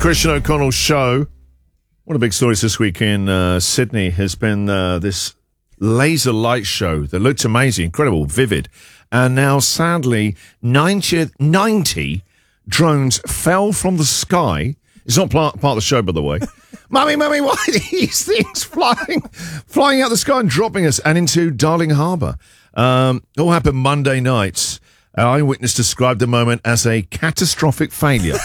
Christian O'Connell Show. One of the big stories this week in Sydney has been this laser light show that looked amazing, incredible, vivid. And now, sadly, 90 drones fell from the sky. It's not part of the show, by the way. Mummy, why are these things flying out the sky and dropping us and into Darling Harbour? All happened Monday night. An eyewitness described the moment as a catastrophic failure.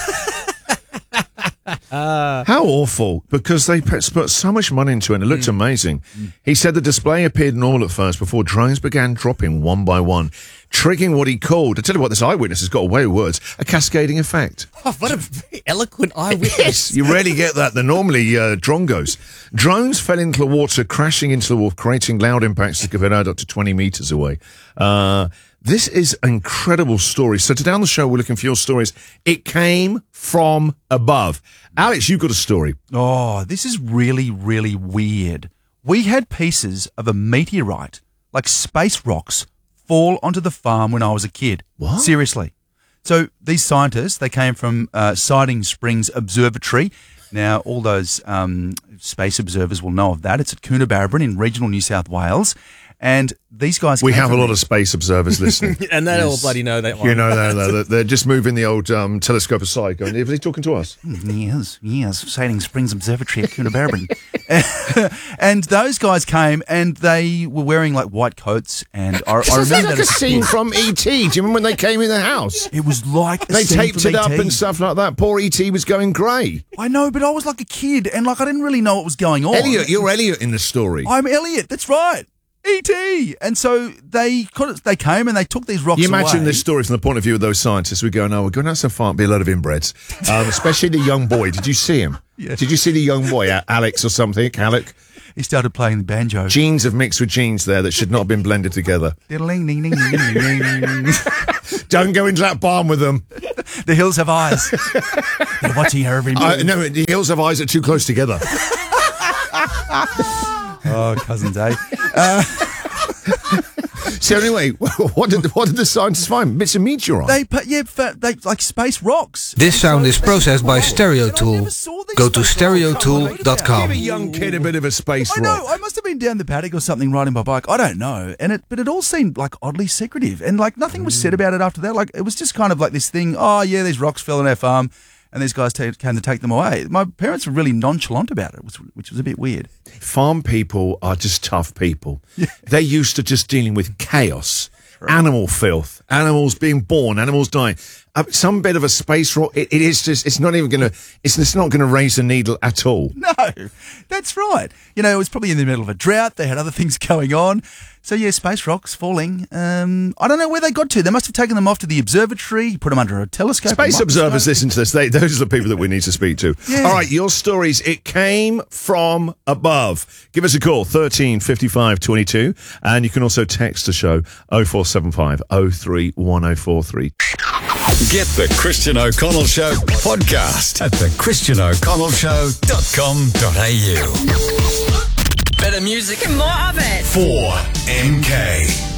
How awful, because they put so much money into it and it looked amazing. He said the display appeared normal at first before drones began dropping one by one, triggering what he called, I tell you what, this eyewitness has got away with words, a cascading effect. Oh, what a very eloquent eyewitness. Yes, you rarely get that. They're normally drongos. Drones fell into the water, crashing into the wharf, creating loud impacts that could be heard up to 20 metres away. This is an incredible story. So today on the show, we're looking for your stories. It came from above. Alex, you've got a story. Oh, this is really, really weird. We had pieces of a meteorite, like space rocks, fall onto the farm when I was a kid. What? Seriously. So these scientists, they came from Siding Springs Observatory. Now, all those space observers will know of that. It's at Coonabarabran in regional New South Wales. And these guys... We have a lot of space observers listening. And they all bloody know that one. You know, they're just moving the old telescope aside, going, are they talking to us? Yes, Siding Springs Observatory at Coonabarabran. And those guys came and they were wearing like white coats. And I remember that like that a scene from E.T. Do you remember when they came in the house? It was like a They scene taped from it up E.T. and stuff like that. Poor E.T. was going grey. I know, but I was like a kid and like I didn't really know what was going on. Elliot, you're Elliot in the story. I'm Elliot, that's right. E.T. And so they came and they took these rocks away. You imagine this story from the point of view of those scientists. We go, no, we're going to have some fun, be a load of inbreds. Especially the young boy. Did you see him? Yes. Did you see the young boy, Alex or something? Alec? He started playing the banjo. Genes have mixed with genes there that should not have been blended together. Diddling, ding, ding, ding, ding, ding. Don't go into that barn with them. The hills have eyes. They're watching her every move. No, the hills have eyes that are too close together. Oh, cousins, eh? So anyway, what did the scientists find? Bits of meteorite. They like space rocks. This sound is processed by Stereotool. Go to stereotool.com. Give a young kid a bit of a space I rock. know. I must have been down the paddock or something riding my bike. I don't know. But it all seemed like oddly secretive, and like nothing was said about it after that. Like it was just kind of like this thing. Oh yeah, these rocks fell on our farm. And these guys came to take them away. My parents were really nonchalant about it, which was a bit weird. Farm people are just tough people. Yeah. They're used to just dealing with chaos, animal filth, animals being born, animals dying. Some bit of a space rock. It's not going to raise the needle at all. No, that's right. You know, it was probably in the middle of a drought. They had other things going on. So yeah, space rocks falling. I don't know where they got to. They must have taken them off to the observatory, put them under a telescope. Space observers listen to this. Those are the people that we need to speak to. Yeah. All right, your stories. It came from above. Give us a call, 13 55 22. And you can also text the show, 0475 03 1043. Get the Christian O'Connell Show podcast at thechristianoconnellshow.com.au. Better music and more of it. 4MK.